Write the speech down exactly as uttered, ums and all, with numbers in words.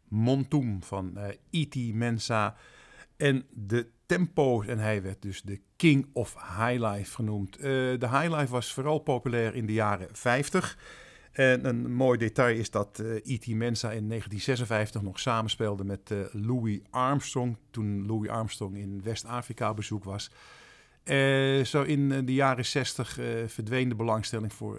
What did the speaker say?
Montoom van uh, E T Mensah en de tempo's. En hij werd dus de King of Highlife genoemd. Uh, de Highlife was vooral populair in de jaren vijftig. En een mooi detail is dat uh, E T Mensah in negentien zesenvijftig nog samenspeelde met uh, Louis Armstrong. Toen Louis Armstrong in West-Afrika op bezoek was. Uh, zo in uh, de jaren zestig uh, verdween de belangstelling voor